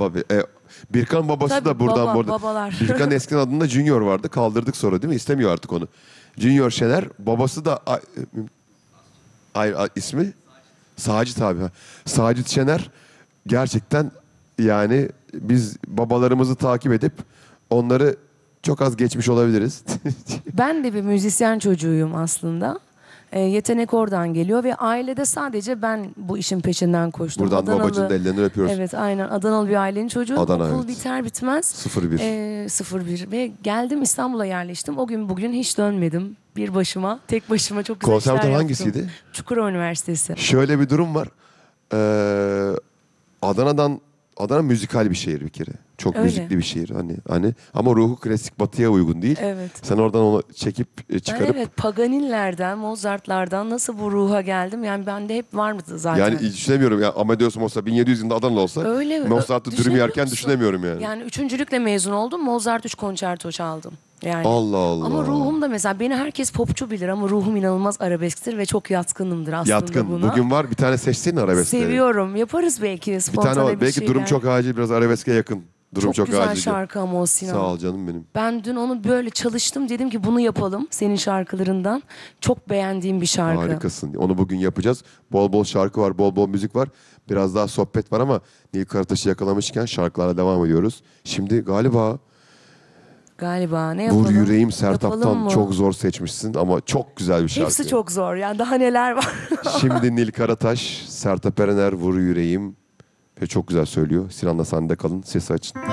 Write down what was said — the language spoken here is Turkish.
baba. Birkan babası Tabii, da buradan baba, burada. babalar. Birkan eskiden adında Junior vardı. Kaldırdık sonra değil mi? İstemiyor artık onu. Junior Şener. Babası da ismi? Sacit abi. Ha. Sacit Şener gerçekten yani biz babalarımızı takip edip onları çok az geçmiş olabiliriz. Ben de bir müzisyen çocuğuyum aslında. Yetenek oradan geliyor ve ailede sadece ben bu işin peşinden koştum. Buradan Adanalı, babacının da ellerinden öpüyoruz. evet, aynen, Adanalı bir ailenin çocuğu. Adana, Okul evet. biter bitmez 01. 01 ve geldim, İstanbul'a yerleştim. O gün bugün hiç dönmedim. Bir başıma, tek başıma çok güzel işler Konservatuar yaptım. hangisiydi? Çukurova Üniversitesi. Şöyle bir durum var. Adana müzikal bir şehir bir kere. Çok Öyle. müzikli bir şehir hani ama ruhu klasik batıya uygun değil. Evet. Sen oradan onu çekip Ben çıkarıp evet Paganini'lerden, Mozart'lardan nasıl bu ruha geldim? Yani bende hep var mıydı zaten? yani düşünemiyorum ya Amadeus Mozart 1700 yılında Adanalı olsa Öyle mi? Mozart'ı dürüm Düşünebiliyor yerken musun? düşünemiyorum yani. Yani üçüncülükle mezun oldum. Mozart 3 konçerto çaldım. Yani. Allah Allah. Ama ruhum da mesela, beni herkes popçu bilir ama ruhum inanılmaz arabesktir ve çok yatkınımdır aslında Yatkın. buna. Bugün var bir tane seçseydin arabeskleri. Seviyorum. Yaparız belki Bir spontane tane belki şeyler. durum çok acil biraz arabeske yakın. Durum çok güzel acil. şarkı ama o Sinan. Sağ ol canım benim. Ben dün onu böyle çalıştım. Dedim ki bunu yapalım senin şarkılarından. Çok beğendiğim bir şarkı. Harikasın. Onu bugün yapacağız. Bol bol şarkı var, bol bol müzik var. Biraz daha sohbet var ama Nil Karataş'ı yakalamışken şarkılarla devam ediyoruz. Şimdi galiba Galiba ne yapalım? Vur Yüreğim Yapalım Sertab'tan mı? çok zor seçmişsin ama çok güzel bir şarkı. Hepsi çok zor. Yani daha neler var? Şimdi Nil Karataş, Sertab Erener, Vur Yüreğim ve çok güzel söylüyor. Sinan'la sende kalın, sesi açın.